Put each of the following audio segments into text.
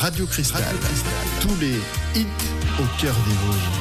Radio Cristal. Tous les hits au cœur des Vosges.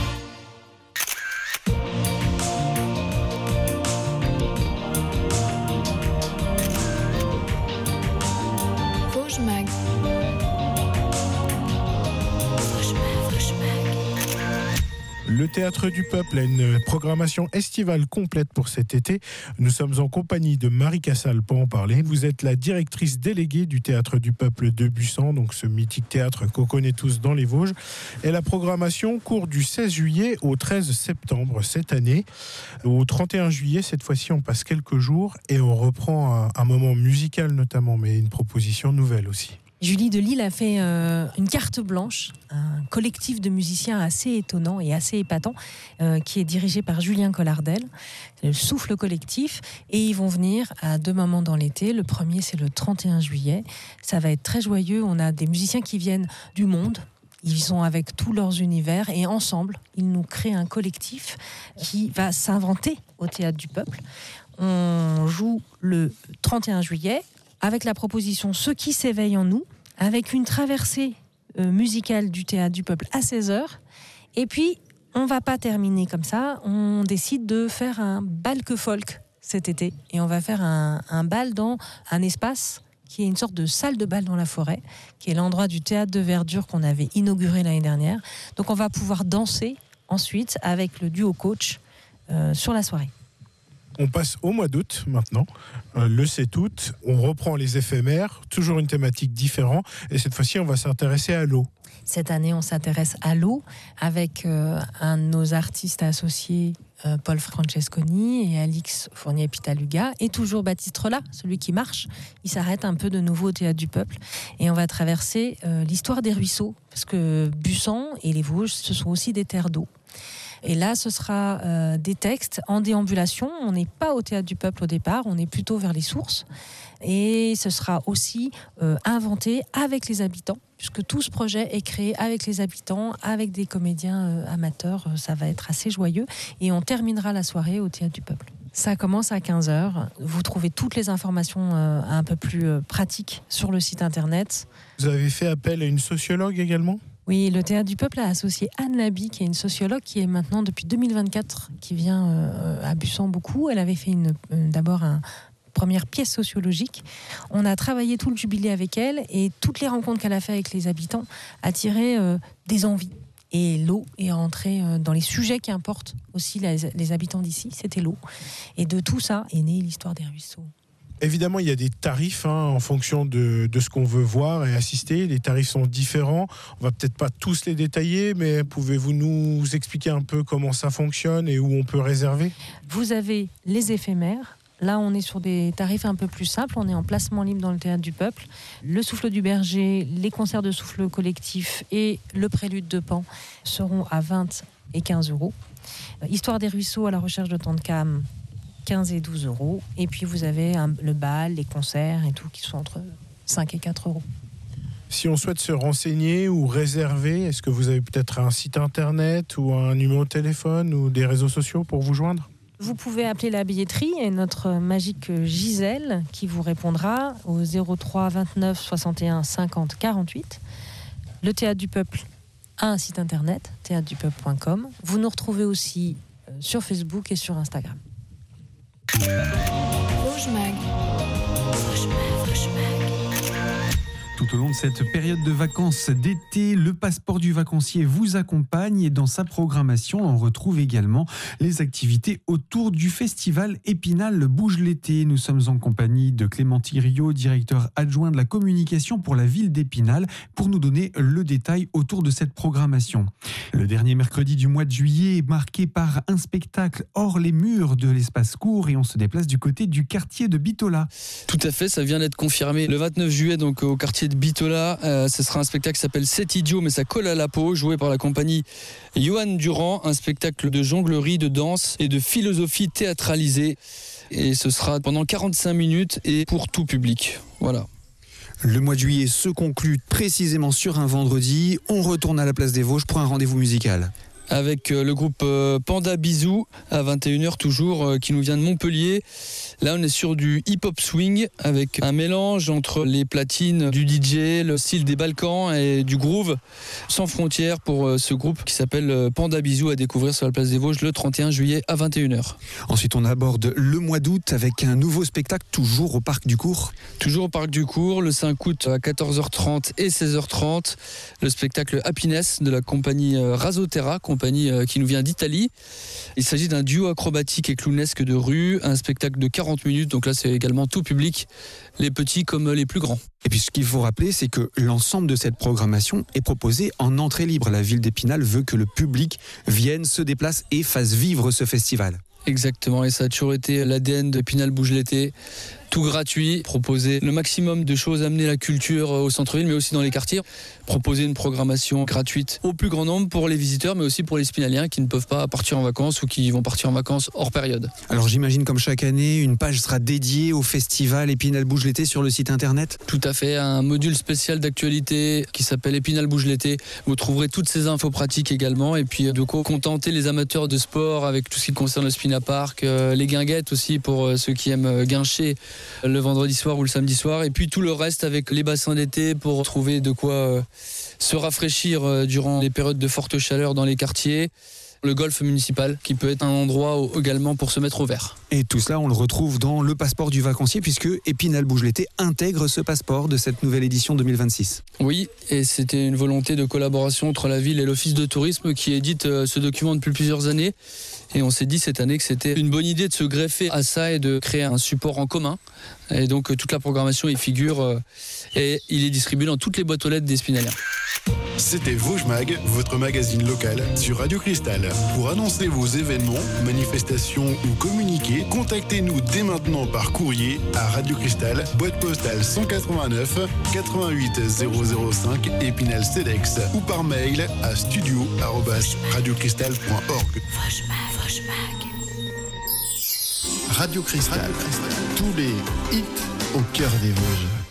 Le Théâtre du Peuple a une programmation estivale complète pour cet été. Nous sommes en compagnie de Marie Cassal pour en parler. Vous êtes la directrice déléguée du Théâtre du Peuple de Busan, donc ce mythique théâtre qu'on connaît tous dans les Vosges. Et la programmation court du 16 juillet au 13 septembre cette année. Au 31 juillet, cette fois-ci, on passe quelques jours et on reprend un moment musical notamment, mais une proposition nouvelle aussi. Julie Delisle a fait une carte blanche, un collectif de musiciens assez étonnant et assez épatant, qui est dirigé par Julien Collardel. C'est le Souffle Collectif. Et ils vont venir à 2 moments dans l'été. Le premier, c'est le 31 juillet. Ça va être très joyeux. On a des musiciens qui viennent du monde. Ils sont avec tous leurs univers et ensemble, ils nous créent un collectif qui va s'inventer au Théâtre du Peuple. On joue le 31 juillet avec la proposition Ceux qui s'éveillent en nous, avec une traversée musicale du Théâtre du Peuple à 16h. Et puis, on ne va pas terminer comme ça. On décide de faire un bal que folk cet été. Et on va faire un bal dans un espace qui est une sorte de salle de bal dans la forêt, qui est l'endroit du Théâtre de Verdure qu'on avait inauguré l'année dernière. Donc, on va pouvoir danser ensuite avec le duo coach sur la soirée. On passe au mois d'août maintenant, le 7 août, on reprend les éphémères, toujours une thématique différente, et cette fois-ci on va s'intéresser à l'eau. Cette année on s'intéresse à l'eau avec un de nos artistes associés, Paul Francesconi et Alix Fournier-Pitaluga, et toujours Baptiste Rolla, celui qui marche. Il s'arrête un peu de nouveau au Théâtre du Peuple, et on va traverser l'histoire des ruisseaux, parce que Busan et les Vosges, ce sont aussi des terres d'eau. Et là, ce sera des textes en déambulation. On n'est pas au Théâtre du Peuple au départ, on est plutôt vers les sources. Et ce sera aussi inventé avec les habitants, puisque tout ce projet est créé avec les habitants, avec des comédiens amateurs. Ça va être assez joyeux. Et on terminera la soirée au Théâtre du Peuple. Ça commence à 15h. Vous trouvez toutes les informations un peu plus pratiques sur le site internet. Vous avez fait appel à une sociologue également ? Oui, le Théâtre du Peuple a associé Anne Laby, qui est une sociologue qui est maintenant depuis 2024, qui vient à Busan beaucoup. Elle avait fait d'abord une première pièce sociologique. On a travaillé tout le jubilé avec elle et toutes les rencontres qu'elle a fait avec les habitants a tiré des envies. Et l'eau est rentrée dans les sujets qui importent aussi les habitants d'ici, c'était l'eau. Et de tout ça est née l'histoire des ruisseaux. Évidemment, il y a des tarifs en fonction de ce qu'on veut voir et assister. Les tarifs sont différents. On va peut-être pas tous les détailler, mais pouvez-vous nous expliquer un peu comment ça fonctionne et où on peut réserver ? Vous avez les éphémères. Là, on est sur des tarifs un peu plus simples. On est en placement libre dans le Théâtre du Peuple. Le Souffle du Berger, les concerts de souffle collectif et le Prélude de Pan seront à 20 et 15 euros. Histoire des ruisseaux à la recherche de temps de cam, 15 et 12 euros. Et puis vous avez le bal, les concerts et tout qui sont entre 5 et 4 euros. Si on souhaite se renseigner ou réserver, est-ce que vous avez peut-être un site internet ou un numéro de téléphone ou des réseaux sociaux pour vous joindre ? Vous pouvez appeler la billetterie et notre magique Gisèle qui vous répondra au 03 29 61 50 48. Le Théâtre du Peuple a un site internet, théâtredupeuple.com. Vous nous retrouvez aussi sur Facebook et sur Instagram. Vosges Mag. Tout au long de cette période de vacances d'été, le passeport du vacancier vous accompagne et dans sa programmation, on retrouve également les activités autour du festival Épinal Bouge l'été. Nous sommes en compagnie de Clémentine Riot, directeur adjoint de la communication pour la ville d'Épinal, pour nous donner le détail autour de cette programmation. Le dernier mercredi du mois de juillet est marqué par un spectacle hors les murs de l'espace court et on se déplace du côté du quartier de Bitola. Tout à fait, ça vient d'être confirmé le 29 juillet donc au quartier de Bitola. Ce sera un spectacle qui s'appelle C'est idiot mais ça colle à la peau, joué par la compagnie Johan Durand, un spectacle de jonglerie, de danse et de philosophie théâtralisée. Et ce sera pendant 45 minutes et pour tout public. Voilà. Le mois de juillet se conclut précisément sur un vendredi. On retourne à la place des Vosges pour un rendez-vous musical. avec le groupe Panda Bisou à 21h toujours, qui nous vient de Montpellier. Là, on est sur du hip-hop swing avec un mélange entre les platines du DJ, le style des Balkans et du groove, sans frontières pour ce groupe qui s'appelle Panda Bisou, à découvrir sur la place des Vosges le 31 juillet à 21h. Ensuite, on aborde le mois d'août avec un nouveau spectacle, toujours au Parc du Cours. Toujours au Parc du Cours, le 5 août à 14h30 et 16h30, le spectacle Happiness de la compagnie Rasoterra, compagnie qui nous vient d'Italie. Il s'agit d'un duo acrobatique et clownesque de rue, un spectacle de 40 minutes, donc là c'est également tout public, les petits comme les plus grands. Et puis ce qu'il faut rappeler, c'est que l'ensemble de cette programmation est proposée en entrée libre. La ville d'Épinal veut que le public vienne, se déplace et fasse vivre ce festival. Exactement, et ça a toujours été l'ADN d'Épinal Bouge l'été. Tout gratuit, proposer le maximum de choses, amener la culture au centre-ville, mais aussi dans les quartiers. Proposer une programmation gratuite au plus grand nombre pour les visiteurs, mais aussi pour les Spinaliens qui ne peuvent pas partir en vacances ou qui vont partir en vacances hors période. Alors j'imagine, comme chaque année, une page sera dédiée au festival Épinal Bouge l'été sur le site internet. Tout à fait, un module spécial d'actualité qui s'appelle Épinal Bouge l'été. Vous trouverez toutes ces infos pratiques également, et puis de quoi contenter les amateurs de sport avec tout ce qui concerne le Spina Park, les guinguettes aussi pour ceux qui aiment guincher le vendredi soir ou le samedi soir, et puis tout le reste avec les bassins d'été pour trouver de quoi se rafraîchir durant les périodes de forte chaleur dans les quartiers. Le golf municipal qui peut être un endroit également pour se mettre au vert. Et tout cela, on le retrouve dans le passeport du vacancier, puisque Épinal Bouge l'été intègre ce passeport de cette nouvelle édition 2026. Oui, et c'était une volonté de collaboration entre la ville et l'office de tourisme qui édite ce document depuis plusieurs années. Et on s'est dit cette année que c'était une bonne idée de se greffer à ça et de créer un support en commun. Et donc toute la programmation y figure et il est distribué dans toutes les boîtes aux lettres des Spinaliens. C'était Vosges Mag, votre magazine local sur Radio Cristal. Pour annoncer vos événements, manifestations ou communiquer, contactez-nous dès maintenant par courrier à Radio Cristal, boîte postale 189 88 005 Épinal Cedex, ou par mail à studio@radiocristal.org. Radio Cristal, tous les hits au cœur des Vosges.